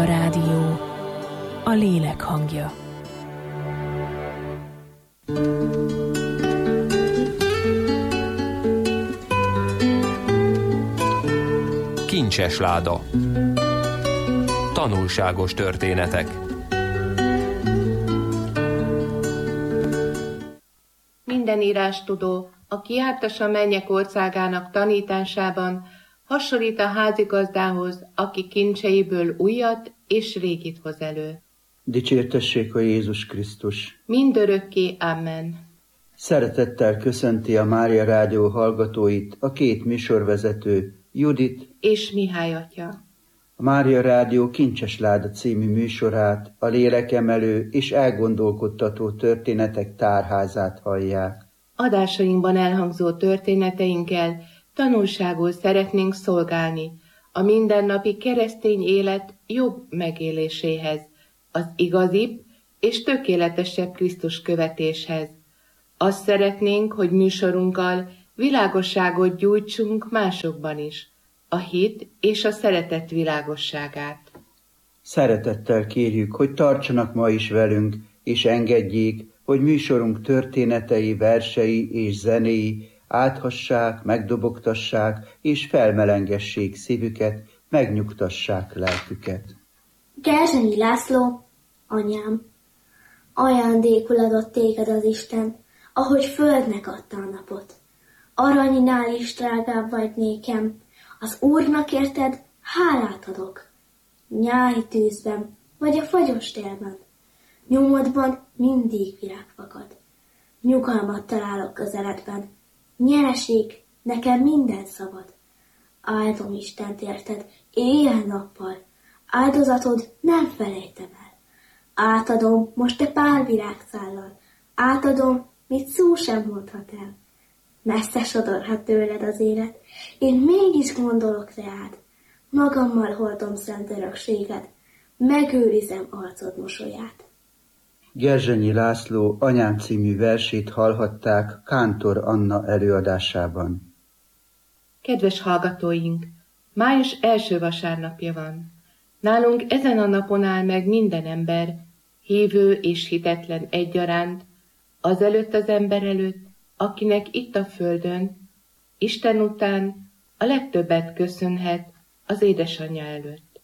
Mária Rádió, a lélek hangja. Kincses láda. Tanulságos történetek. Minden írástudó, aki jártas a mennyek országának tanításában, hasonlít a házigazdához, aki kincseiből újat és régit hoz elő. Dicsértessék a Jézus Krisztus! Mindörökké, amen. Szeretettel köszönti a Mária Rádió hallgatóit a két műsorvezető, Judit és Mihály atya. A Mária Rádió Kincses láda című műsorát, a lélekemelő és elgondolkodtató történetek tárházát hallják. Adásainkban elhangzó történeteinkkel tanulságul szeretnénk szolgálni a mindennapi keresztény élet jobb megéléséhez, az igazibb és tökéletesebb Krisztus követéshez. Azt szeretnénk, hogy műsorunkkal világosságot gyújtsunk másokban is, a hit és a szeretet világosságát. Szeretettel kérjük, hogy tartsanak ma is velünk, és engedjék, hogy műsorunk történetei, versei és zenéi áthassák, megdobogtassák és felmelengessék szívüket, megnyugtassák lelküket. Gerzsenyi László, anyám, ajándékul adott téged az Isten, ahogy földnek adta a napot. Aranynál is drágább vagy nékem, az Úrnak érted, hálát adok. Nyári tűzben, vagy a fagyos télben, nyomodban mindig virág fakad. Nyugalmat találok közeledben, nyereség, nekem minden szabad. Áldom Istent érted, éjjel-nappal, áldozatod nem felejtem el. Átadom most te pár virágszállal, átadom, mit szó sem mondhat el. Messze sodorhat tőled az élet, én mégis gondolok reád. Magammal hordom szent örökséget, megőrizem arcod mosolyát. Gerzsenyi László Anyám című versét hallhatták Kántor Anna előadásában. Kedves hallgatóink, május első vasárnapja van. Nálunk ezen a napon áll meg minden ember, hívő és hitetlen egyaránt, azelőtt az ember előtt, akinek itt a földön, Isten után a legtöbbet köszönhet az édesanyja előtt.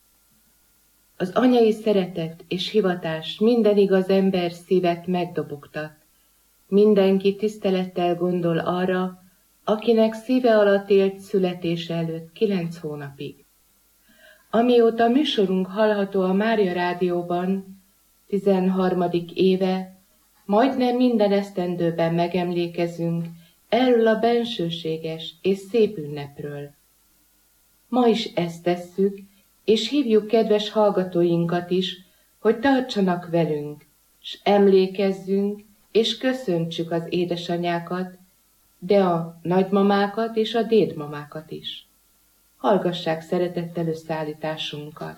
Az anyai szeretet és hivatás minden igaz ember szívet megdobogtat. Mindenki tisztelettel gondol arra, akinek szíve alatt élt születése előtt 9 hónapig. Amióta műsorunk hallható a Mária Rádióban, 13. éve, majdnem minden esztendőben megemlékezünk erről a bensőséges és szép ünnepről. Ma is ezt tesszük, és hívjuk kedves hallgatóinkat is, hogy tartsanak velünk, s emlékezzünk, és köszöntsük az édesanyákat, de a nagymamákat és a dédmamákat is. Hallgassák szeretettel összeállításunkat.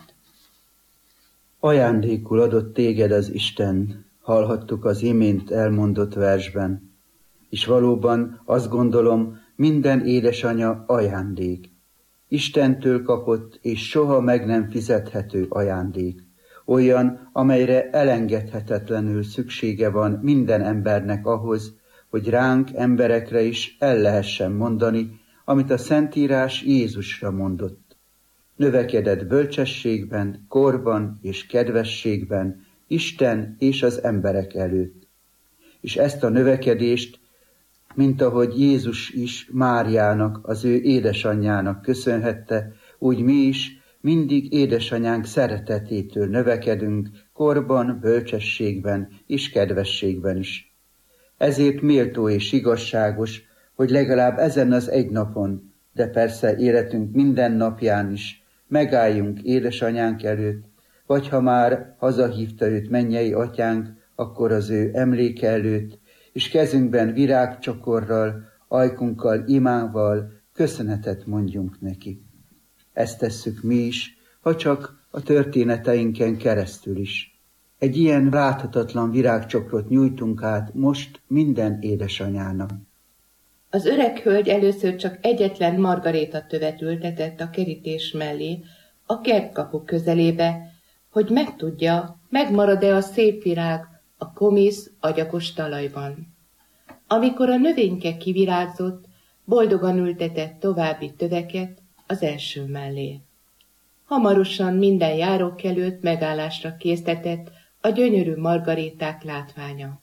Ajándékul adott téged az Isten, hallhattuk az imént elmondott versben, és valóban azt gondolom, minden édesanya ajándék. Istentől kapott és soha meg nem fizethető ajándék, olyan, amelyre elengedhetetlenül szüksége van minden embernek ahhoz, hogy ránk, emberekre is el lehessen mondani, amit a Szentírás Jézusra mondott. Növekedett bölcsességben, korban és kedvességben, Isten és az emberek előtt. És ezt a növekedést, mint ahogy Jézus is Máriának, az ő édesanyjának köszönhette, úgy mi is mindig édesanyánk szeretetétől növekedünk, korban, bölcsességben és kedvességben is. Ezért méltó és igazságos, hogy legalább ezen az egy napon, de persze életünk minden napján is megálljunk édesanyánk előtt, vagy ha már hazahívta őt mennyei atyánk, akkor az ő emléke előtt, és kezünkben virágcsokorral, ajkunkkal, imával köszönetet mondjunk neki. Ezt tesszük mi is, ha csak a történeteinken keresztül is. Egy ilyen láthatatlan virágcsokrot nyújtunk át most minden édesanyának. Az öreg hölgy először csak egyetlen margarétatövet ültetett a kerítés mellé, a kertkapu közelébe, hogy megtudja, megmarad-e a szép virág a komisz, agyagos talajban. Amikor a növényke kivirágzott, boldogan ültetett további töveket az első mellé. Hamarosan minden járókelőt megállásra késztetett a gyönyörű margaréták látványa.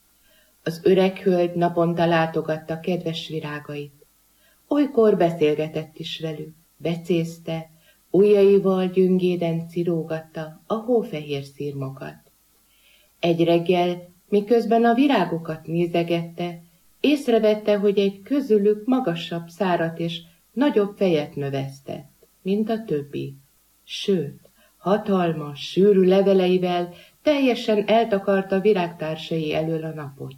Az öreg hölgy naponta látogatta kedves virágait. Olykor beszélgetett is velük, becézte, ujjaival gyöngéden cirógatta a hófehér szirmokat. Egy reggel, miközben a virágokat nézegette, észrevette, hogy egy közülük magasabb szárat és nagyobb fejet növesztett, mint a többi. Sőt, hatalmas, sűrű leveleivel teljesen eltakarta virágtársai elől a napot.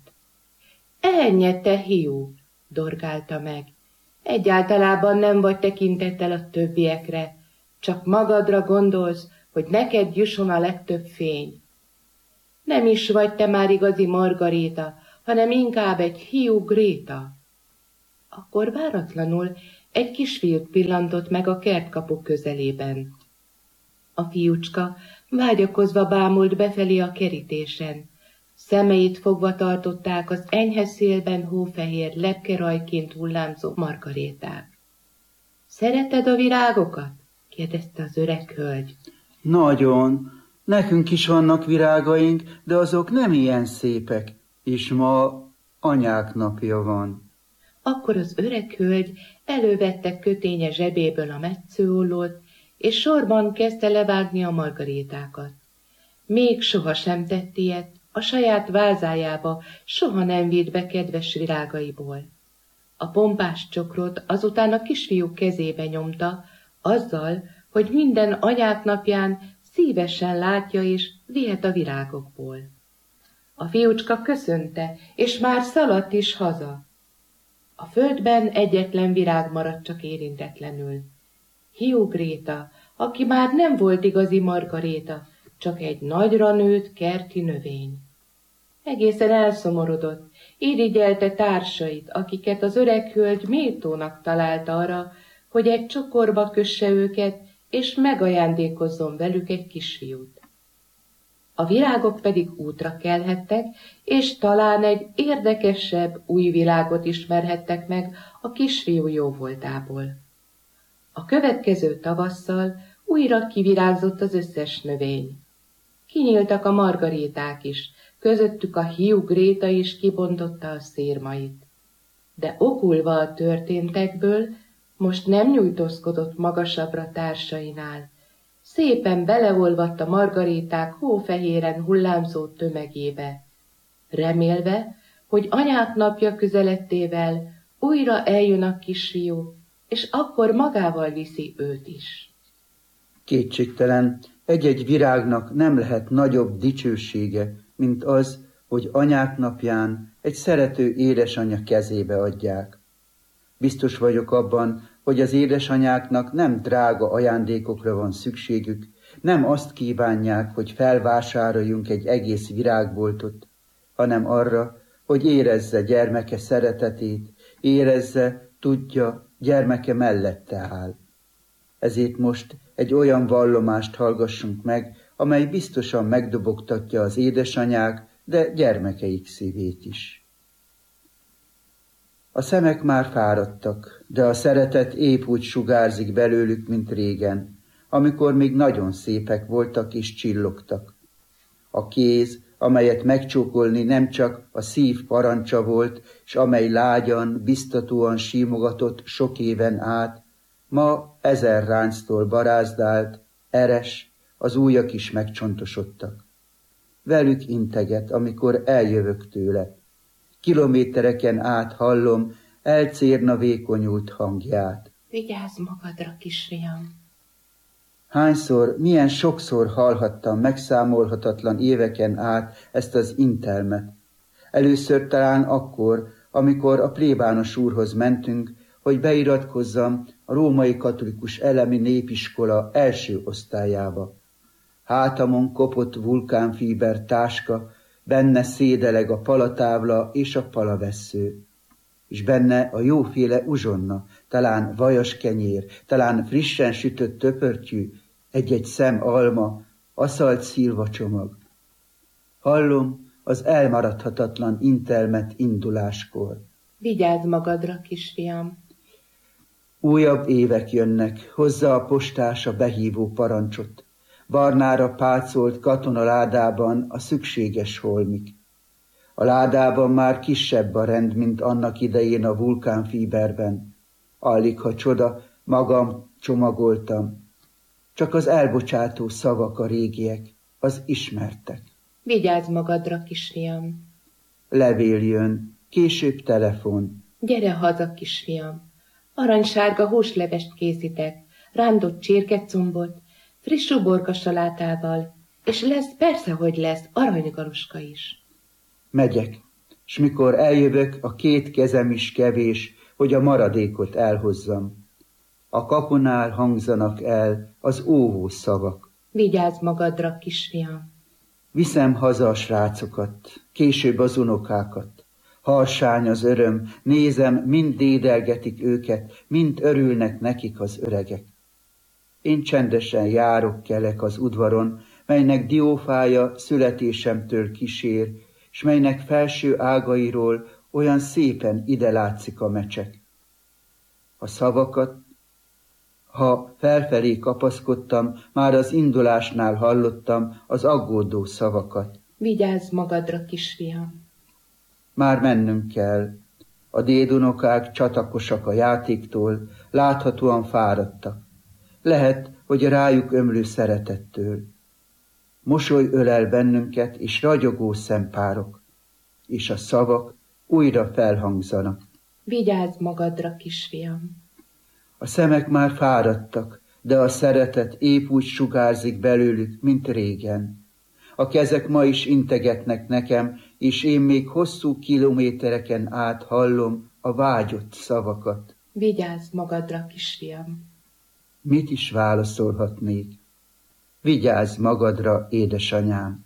Ennyi, te hiú, dorgálta meg. Egyáltalában nem vagy tekintettel a többiekre, csak magadra gondolsz, hogy neked jusson a legtöbb fény. Nem is vagy te már igazi Margaréta, hanem inkább egy hiú Gréta. Akkor váratlanul egy kisfiút pillantott meg a kertkapu közelében. A fiúcska vágyakozva bámult befelé a kerítésen. Szemeit fogva tartották az enyhe szélben hófehér lepkerajként hullámzó margaréták. Szereted a virágokat? kérdezte az öreg hölgy. Nagyon. Nekünk is vannak virágaink, de azok nem ilyen szépek, és ma anyák napja van. Akkor az öreg hölgy elővette köténye zsebéből a metszőollót, és sorban kezdte levágni a margarétákat. Még sohasem tett ilyet, a saját vázájába soha nem vitt be kedves virágaiból. A pompás csokrot azután a kisfiú kezébe nyomta, azzal, hogy minden anyák napján szívesen látja és vihet a virágokból. A fiúcska köszönte, és már szaladt is haza. A földben egyetlen virág maradt csak érintetlenül. Hiú Gréta, aki már nem volt igazi Margaréta, csak egy nagyra nőtt kerti növény. Egészen elszomorodott, irigyelte társait, akiket az öreg hölgy méltónak talált arra, hogy egy csokorba kösse őket, és megajándékozzon velük egy kisfiút. A virágok pedig útra kelhettek, és talán egy érdekesebb új világot ismerhettek meg a kisfiú jóvoltából. A következő tavasszal újra kivirágzott az összes növény. Kinyíltak a margaréták is, közöttük a hiú Gréta is kibontotta a szérmait. De okulva a történtekből, most nem nyújtózkodott magasabbra társainál. Szépen beleolvadt a margaréták hófehéren hullámzó tömegébe, remélve, hogy anyák napja közelettével újra eljön a kisfiú, és akkor magával viszi őt is. Kétségtelen, egy-egy virágnak nem lehet nagyobb dicsősége, mint az, hogy anyák napján egy szerető édesanyja kezébe adják. Biztos vagyok abban, hogy az édesanyáknak nem drága ajándékokra van szükségük, nem azt kívánják, hogy felvásároljunk egy egész virágboltot, hanem arra, hogy érezze gyermeke szeretetét, érezze, tudja, gyermeke mellette áll. Ezért most egy olyan vallomást hallgassunk meg, amely biztosan megdobogtatja az édesanyák, de gyermekeik szívét is. A szemek már fáradtak, de a szeretet épp úgy sugárzik belőlük, mint régen, amikor még nagyon szépek voltak és csillogtak. A kéz, amelyet megcsókolni nem csak a szív parancsa volt, s amely lágyan, biztatóan símogatott sok éven át, ma 1000 ránctól barázdált, eres, az ujjak is megcsontosodtak. Velük integet, amikor eljövök tőle. Kilométereken át hallom elcérna vékonyult hangját. Vigyázz magadra, kisfiam! Hányszor, milyen sokszor hallhattam megszámolhatatlan éveken át ezt az intelmet. Először talán akkor, amikor a plébános úrhoz mentünk, hogy beiratkozzam a római katolikus elemi népiskola első osztályába. Hátamon kopott vulkánfíber táska, benne szédeleg a palatábla és a palavessző, és benne a jóféle uzsonna, talán vajas kenyér, talán frissen sütött töpörtyű, egy-egy szem alma, aszalt szilvacsomag. Hallom az elmaradhatatlan intelmet induláskor. Vigyázz magadra, kisfiam! Újabb évek jönnek, hozza a postás a behívó parancsot. Barnára pácolt katonaládában a szükséges holmik. A ládában már kisebb a rend, mint annak idején a vulkánfíberben. Alig, ha csoda, magam csomagoltam. Csak az elbocsátó szavak a régiek, az ismertek. Vigyázz magadra, kisfiam! Levél jön, később telefon. Gyere haza, kisfiam! Aranysárga húslevest készítek, rántott csirkecombot, friss uborka salátával, és lesz, persze, hogy lesz, aranygaroska is. Megyek, s mikor eljövök, a 2 kezem is kevés, hogy a maradékot elhozzam. A kapunál hangzanak el az óvó szavak. Vigyázz magadra, kisfiam! Viszem haza a srácokat, később az unokákat. Harsány az öröm, nézem, mind dédelgetik őket, mind örülnek nekik az öregek. Én csendesen járok, kelek az udvaron, melynek diófája születésemtől kísér, s melynek felső ágairól olyan szépen ide látszik a mecsek. A szavakat, ha felfelé kapaszkodtam, már az indulásnál hallottam az aggódó szavakat. Vigyázz magadra, kisfiam! Már mennünk kell. A dédunokák csatakosak a játéktól, láthatóan fáradtak. Lehet, hogy rájuk ömlő szeretettől. Mosoly ölel bennünket, és ragyogó szempárok, és a szavak újra felhangzanak. Vigyázz magadra, kisfiam! A szemek már fáradtak, de a szeretet épp úgy sugárzik belőlük, mint régen. A kezek ma is integetnek nekem, és én még hosszú kilométereken át hallom a vágyott szavakat. Vigyázz magadra, kisfiam! Mit is válaszolhatnék? Vigyázz magadra, édesanyám!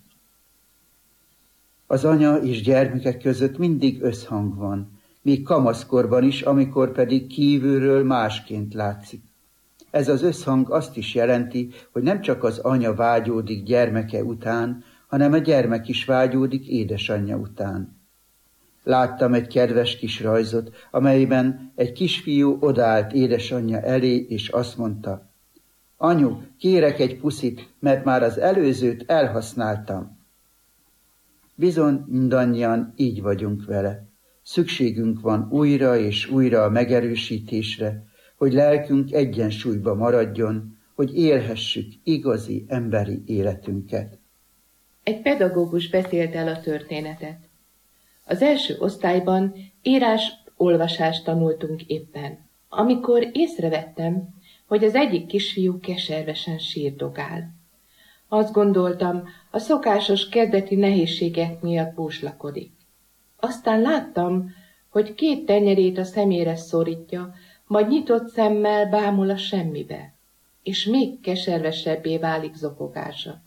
Az anya és gyermekek között mindig összhang van, még kamaszkorban is, amikor pedig kívülről másként látszik. Ez az összhang azt is jelenti, hogy nem csak az anya vágyódik gyermeke után, hanem a gyermek is vágyódik édesanyja után. Láttam egy kedves kis rajzot, amelyben egy kisfiú odaállt édesanyja elé, és azt mondta: anyu, kérek egy puszit, mert már az előzőt elhasználtam. Bizony, mindannyian így vagyunk vele. Szükségünk van újra és újra a megerősítésre, hogy lelkünk egyensúlyba maradjon, hogy élhessük igazi emberi életünket. Egy pedagógus beszélt el a történetet. Az első osztályban írás-olvasást tanultunk éppen, amikor észrevettem, hogy az egyik kisfiú keservesen sírdogál. Azt gondoltam, a szokásos kezdeti nehézségek miatt búslakodik. Aztán láttam, hogy 2 tenyerét a szemére szorítja, majd nyitott szemmel bámul a semmibe, és még keservesebbé válik zokogása.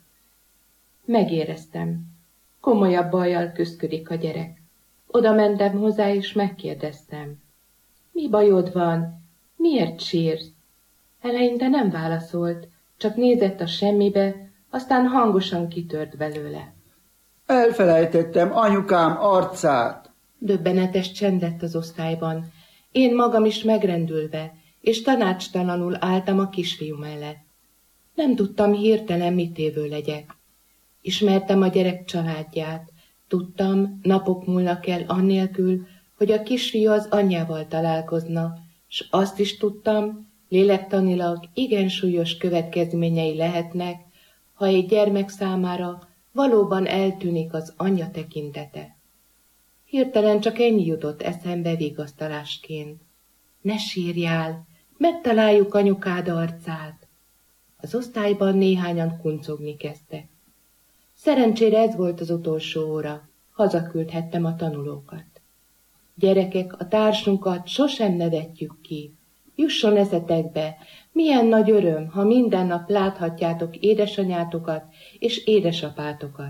Megéreztem, komolyabb bajjal küszködik a gyerek. Oda mentem hozzá, és megkérdeztem: mi bajod van? Miért sírsz? Eleinte nem válaszolt, csak nézett a semmibe, aztán hangosan kitört belőle. Elfelejtettem anyukám arcát. Döbbenetes csend lett az osztályban. Én magam is megrendülve, és tanácstalanul álltam a kisfiú mellett. Nem tudtam hirtelen mit évő legyek. Ismertem a gyerek családját, tudtam, napok múlnak el annélkül, hogy a kisfiú az anyjával találkozna, s azt is tudtam, lélektanilag igen súlyos következményei lehetnek, ha egy gyermek számára valóban eltűnik az anyja tekintete. Hirtelen csak ennyi jutott eszembe vigasztalásként. Ne sírjál, megtaláljuk anyukád arcát. Az osztályban néhányan kuncogni kezdtek. Szerencsére ez volt az utolsó óra, hazaküldhettem a tanulókat. Gyerekek, a társunkat sosem nevetjük ki. Jusson eszetekbe, milyen nagy öröm, ha minden nap láthatjátok édesanyátokat és édesapátokat.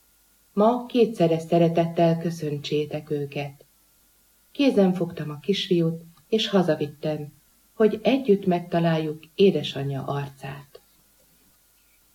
Ma kétszeres szeretettel köszöntsétek őket. Kézen fogtam a kisfiút, és hazavittem, hogy együtt megtaláljuk édesanyja arcát.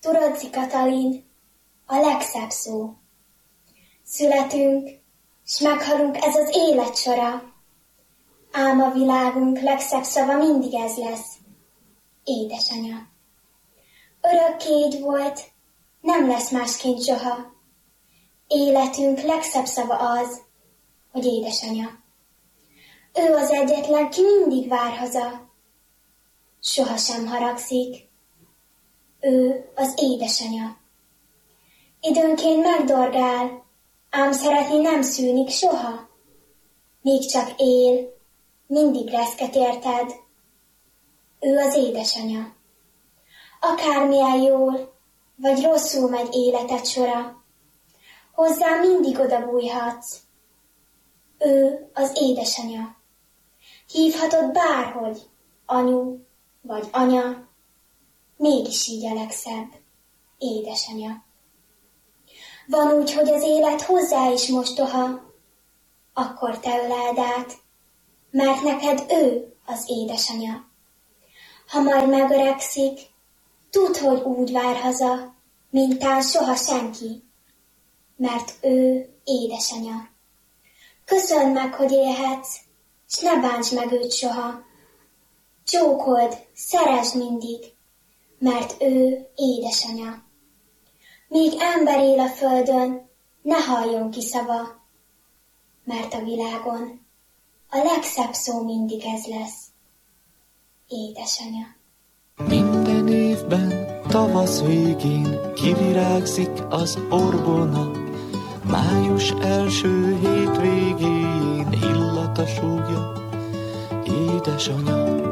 Turodzi Katalin, a legszebb szó. Születünk, s meghalunk, ez az élet sora. Ám a világunk legszebb szava mindig ez lesz. Édesanya. Örökké így volt, nem lesz másként soha. Életünk legszebb szava az, hogy édesanya. Ő az egyetlen, ki mindig vár haza. Sohasem haragszik. Ő az édesanya. Időnként megdorgál, ám szeretni nem szűnik soha. Míg csak él, mindig reszket érted. Ő az édesanya. Akármilyen jól, vagy rosszul megy életed sora, hozzá mindig odabújhatsz. Ő az édesanya. Hívhatod bárhogy, anyu vagy anya, mégis így a legszebb, édesanya. Van úgy, hogy az élet hozzá is mostoha, akkor te öleld át, mert neked ő az édesanya. Ha majd megöregszik, tudd, hogy úgy vár haza, mintán soha senki, mert ő édesanya. Köszönd meg, hogy élhetsz, s ne bánts meg őt soha. Csókold, szeresd mindig, mert ő édesanya. Míg ember él a földön, ne halljon ki szava, mert a világon a legszebb szó mindig ez lesz. Édesanya. Minden évben, tavasz végén kivirágzik az orgona, május első hétvégén illata súgja, édesanya.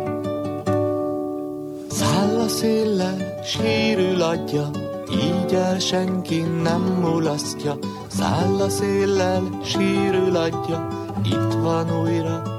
Száll a széllel, sírül adja, így el senki nem mulasztja. Száll a széllel, sírül adja, itt van újra